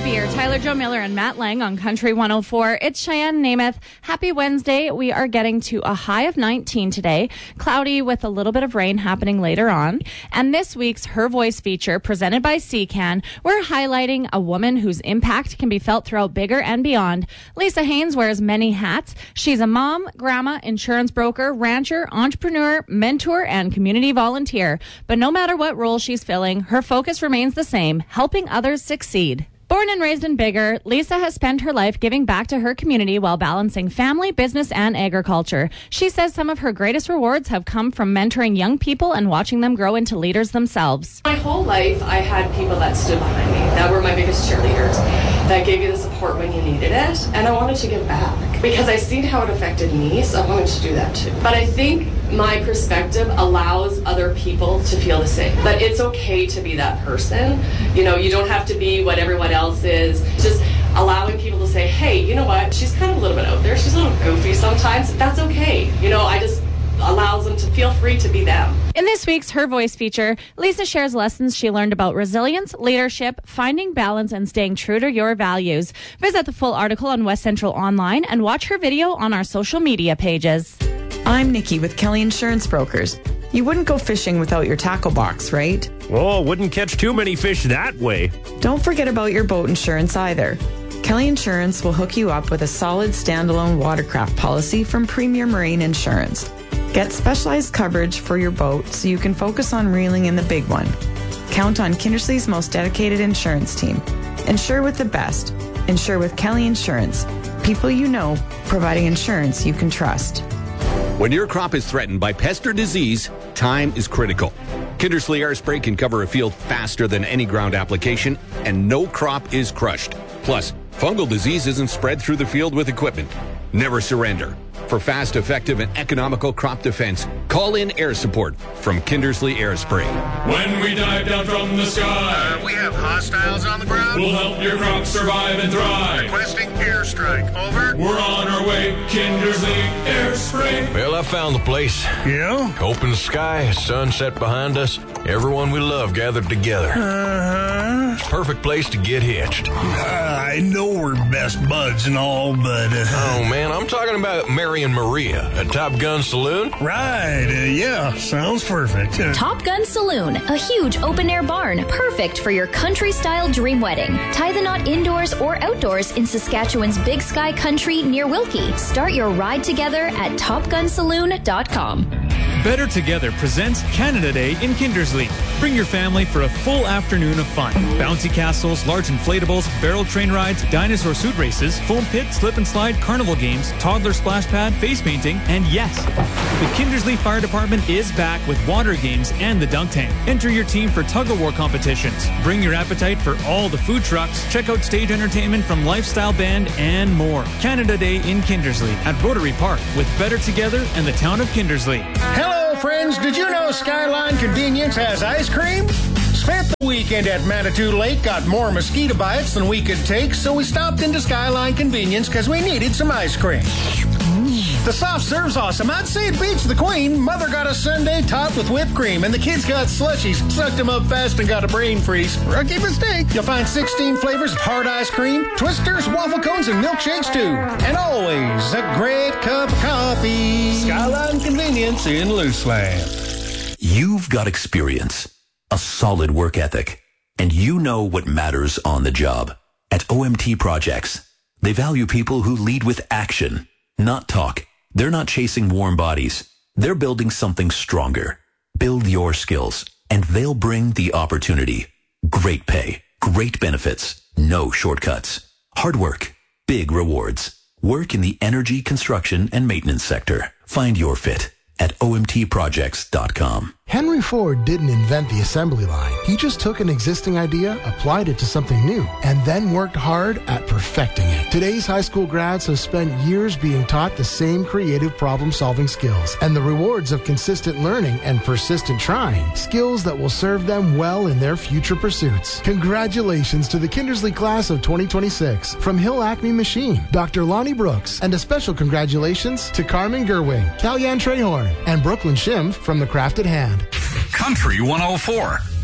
Beer, Tyler Joe Miller and Matt Lang on Country 104. It's Cheyenne Namath. Happy Wednesday. We are getting to a high of 19 today. Cloudy with a little bit of rain happening later on. And this week's Her Voice feature, presented by CCAN, we're highlighting a woman whose impact can be felt throughout Bigger and beyond. Lisa Haynes wears many hats. She's a mom, grandma, insurance broker, rancher, entrepreneur, mentor, and community volunteer. But no matter what role she's filling, her focus remains the same, helping others succeed. Born and raised in Bigger, Lisa has spent her life giving back to her community while balancing family, business, and agriculture. She says some of her greatest rewards have come from mentoring young people and watching them grow into leaders themselves. My whole life, I had people that stood behind me, that were my biggest cheerleaders, that gave you the support when you needed it, and I wanted to give back because I seen how it affected me, so I wanted to do that too. But I think my perspective allows other people to feel the same, that it's okay to be that person. You know, you don't have to be what everyone else is. Just allowing people to say, hey, you know what, she's kind of a little bit out there, she's a little goofy sometimes, that's okay. You know, I just allows them to feel free to be them. In this week's Her Voice feature, Lisa shares lessons she learned about resilience, leadership, finding balance, and staying true to your values. Visit the full article on West Central Online and watch her video on our social media pages. I'm Nikki with Kelly Insurance Brokers. You wouldn't go fishing without your tackle box, right? Oh, wouldn't catch too many fish that way. Don't forget about your boat insurance either. Kelly Insurance will hook you up with a solid standalone watercraft policy from Premier Marine Insurance. Get specialized coverage for your boat so you can focus on reeling in the big one. Count on Kindersley's most dedicated insurance team. Insure with the best. Insure with Kelly Insurance. People you know, providing insurance you can trust. When your crop is threatened by pest or disease, time is critical. Kindersley Air Spray can cover a field faster than any ground application, and no crop is crushed. Plus, fungal disease isn't spread through the field with equipment. Never surrender. For fast, effective, and economical crop defense, call in air support from Kindersley Air Spray. When we dive down from the sky, we have hostiles on the ground. We'll help your crops survive and thrive. Requesting airstrike. Over. We're on our way. Kindersley Air Spray. Well, I found the place. Yeah? Open sky, sunset behind us. Everyone we love gathered together. Perfect place to get hitched. I know we're best buds and all, but... Oh, man, I'm talking about Mary and Maria at Top Gun Saloon. Right, yeah, sounds perfect. Top Gun Saloon, a huge open-air barn, perfect for your country-style dream wedding. Tie the knot indoors or outdoors in Saskatchewan's Big Sky Country near Wilkie. Start your ride together at topgunsaloon.com. Better Together presents Canada Day in Kindersley. Bring your family for a full afternoon of fun. Bouncy castles, large inflatables, barrel train rides, dinosaur suit races, foam pit, slip and slide, carnival games, toddler splash pad, face painting, and yes, the Kindersley Fire Department is back with water games and the dunk tank. Enter your team for tug-of-war competitions. Bring your appetite for all the food trucks. Check out stage entertainment from Lifestyle Band and more. Canada Day in Kindersley at Rotary Park with Better Together and the town of Kindersley. Hello, friends. Did you know Skyline Convenience has ice cream? Spent the weekend at Manitou Lake, got more mosquito bites than we could take, so we stopped into Skyline Convenience because we needed some ice cream. The soft serve's awesome. I'd say it beats the queen. Mother got a sundae topped with whipped cream, and the kids got slushies, sucked them up fast, and got a brain freeze. Rookie mistake. You'll find 16 flavors of hard ice cream, twisters, waffle cones, and milkshakes, too. And always a great cup of coffee. Skyline Convenience in Luceland. You've got experience, a solid work ethic, and you know what matters on the job. At OMT Projects, they value people who lead with action, not talk. They're not chasing warm bodies. They're building something stronger. Build your skills, and they'll bring the opportunity. Great pay, great benefits, no shortcuts. Hard work, big rewards. Work in the energy, construction, and maintenance sector. Find your fit at omtprojects.com. Henry Ford didn't invent the assembly line. He just took an existing idea, applied it to something new, and then worked hard at perfecting it. Today's high school grads have spent years being taught the same creative problem-solving skills and the rewards of consistent learning and persistent trying, skills that will serve them well in their future pursuits. Congratulations to the Kindersley class of 2026 from Hill Acme Machine, Dr. Lonnie Brooks, and a special congratulations to Carmen Gerwig, Kalyan Trehorn, and Brooklyn Schimpf from The Crafted Hand. Country 104.